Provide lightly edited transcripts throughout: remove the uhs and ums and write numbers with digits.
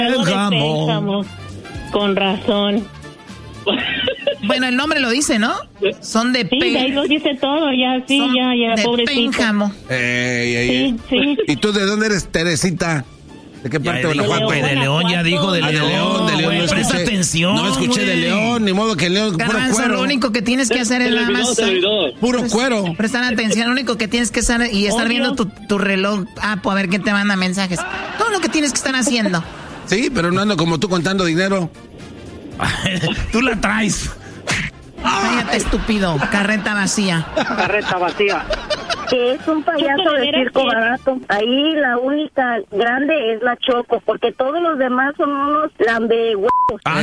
Pénjamo. Con razón. Bueno, el nombre lo dice, ¿no? Son de Sí, ahí lo dice todo, ya, sí, son ya, de pobrecito. Pénjamo. Sí, sí. ¿Y tú de dónde eres, Teresita? ¿De qué parte de Guanajuato? Guanajuato? De León, ya dijo, de Ah, León. de León. Güey, presta atención. No escuché de güey. León, ni modo que León, puro Garbanzo, cuero. lo único que tienes que hacer es nada más Puro cuero. prestar atención. Lo único que tienes que hacer y estar viendo tu reloj, a ver quién te manda mensajes. Todo lo que tienes que estar haciendo. Sí, pero no ando como tú contando dinero. Tú la traes. Cállate, estúpido. Carreta vacía. Carreta vacía. Que es un payaso de circo barato. Ahí la única grande es la Choco, porque todos los demás son unos lambehuevos.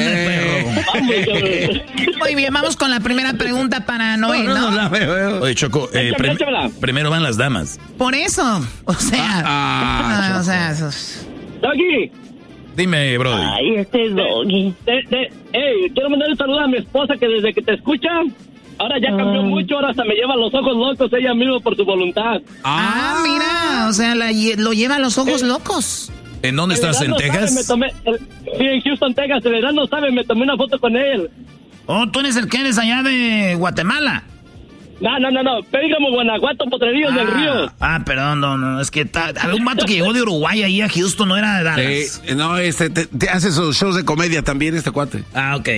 Muy bien, vamos con la primera pregunta para Noé, ¿no? Oye, Choco, primero van las damas. Por eso, o sea, Doggy. Dime, brother. Ay, este Doggy. Quiero mandar un saludo a mi esposa que desde que te escucha, ahora ya cambió mucho, ahora hasta me lleva los ojos locos ella misma por su voluntad. Mira, o sea, lo lleva a los ojos locos. ¿En dónde estás? ¿En Texas? Sí, en Houston, Texas. El edad no sabe, me tomé una foto con él. Oh, tú eres el que eres allá de Guatemala. No. Pénjamo, Guanajuato, Potrerillos del Río. Perdón, no. Es que había un vato que llegó de Uruguay ahí a Houston, no era de Dallas. No, te hace sus shows de comedia también, este cuate. Ok.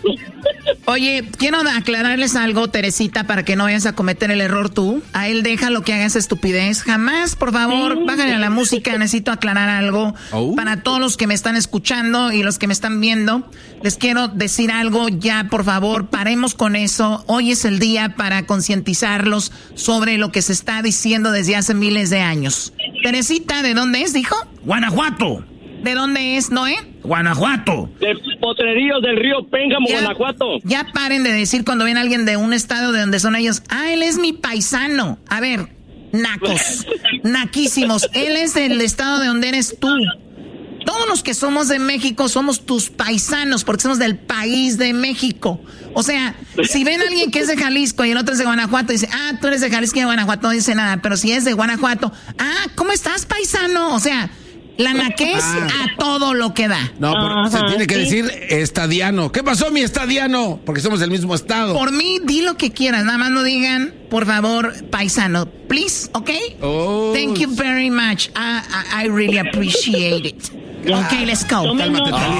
Oye, quiero aclararles algo, Teresita, para que no vayas a cometer el error tú. A él déjalo que haga esa estupidez. Jamás, por favor, bájale a la música. Necesito aclarar algo. Para todos los que me están escuchando y los que me están viendo, les quiero decir algo ya, por favor, paremos con eso. Hoy es el día para concientizarlos sobre lo que se está diciendo desde hace miles de años. Teresita, ¿de dónde es, dijo? Guanajuato. ¿De dónde es, Noé? Guanajuato. De Potrerillos del Río, Pénjamo, Guanajuato. Ya paren de decir cuando viene alguien de un estado de donde son ellos, él es mi paisano. A ver, nacos, naquísimos. Él es del estado de donde eres tú. Todos los que somos de México somos tus paisanos porque somos del país de México. O sea, si ven a alguien que es de Jalisco y el otro es de Guanajuato, dice, tú eres de Jalisco y de Guanajuato, no dice nada. Pero si es de Guanajuato, ¿cómo estás, paisano? O sea, la naquez a todo lo que da. No, se tiene que decir estadiano. ¿Qué pasó, mi estadiano? Porque somos del mismo estado. Por mí, di lo que quieras. Nada más no digan, por favor, paisano. Please, ¿ok? Thank you very much. I really appreciate it. Ok, let's go. Tomen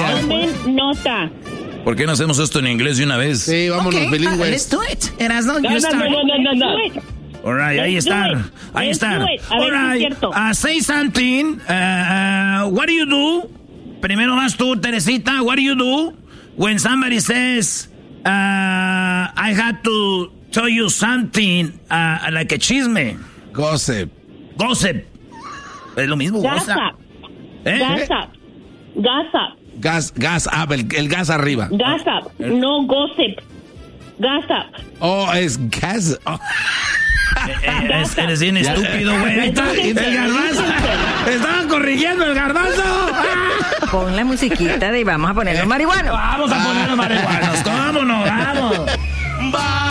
nota. ¿Por qué no hacemos esto en inglés de una vez? Sí, vámonos bilingües. Let's do it. Erasno, No. All right, ahí está. Ahí está. All right, say something. What do you do? Primero vas tú, Teresita. What do you do when somebody says, I had to tell you something, like a chisme? Gossip. Es lo mismo, Gossip. Gas, el gas arriba. Gossip, no gossip. Gossip. Es gas. Eres bien estúpido, güey. Ahí está, el garbanzo. Estaban corrigiendo el garbanzo. Pon la musiquita y vamos a poner los marihuanos. Vamos a poner los marihuanos. ¿Cómo no? Vamos.